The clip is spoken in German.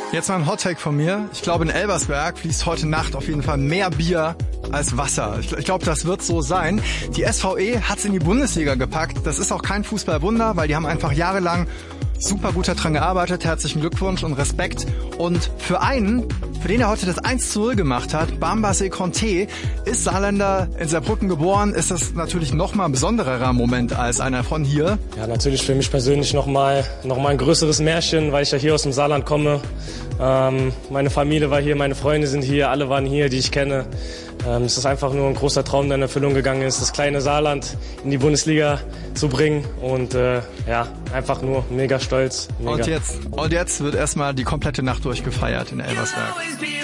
Jetzt mal ein Hottake von mir. Ich glaube, in Elversberg fließt heute Nacht auf jeden Fall mehr Bier als Wasser. Ich glaube, das wird so sein. Die SVE hat's in die Bundesliga gepackt. Das ist auch kein Fußballwunder, weil die haben einfach jahrelang super gut daran gearbeitet. Herzlichen Glückwunsch und Respekt. Und für einen, für den er heute das 1:0 gemacht hat, Bambace Conte, ist Saarländer, in Saarbrücken geboren, ist das natürlich nochmal ein besonderer Moment als einer von hier. Ja, natürlich für mich persönlich nochmal ein größeres Märchen, weil ich ja hier aus dem Saarland komme. Meine Familie war hier, meine Freunde sind hier, alle waren hier, die ich kenne. Es ist einfach nur ein großer Traum, der in Erfüllung gegangen ist, das kleine Saarland in die Bundesliga zu bringen. Und ja, einfach nur mega stolz. Mega. Und jetzt wird erstmal die komplette Nacht durchgefeiert in Elversberg.